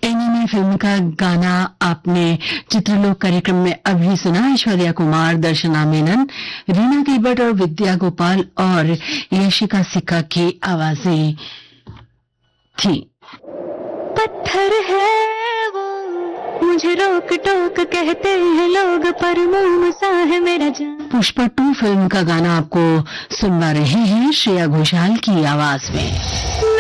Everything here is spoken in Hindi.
एनिमे फिल्म का गाना आपने चित्रलोक कार्यक्रम में अभी सुना। ऐश्वर्या कुमार, दर्शना मेनन, रीना किलबर्ट और विद्या गोपाल और यशिका सिक्का की आवाजें थी। पत्थर है वो, मुझे रोक टोक कहते हैं लोग, पर मोम सा है मेरा जान। पुष्पा 2 फिल्म का गाना आपको सुनवा रहे हैं श्रेया घोषाल की आवाज में।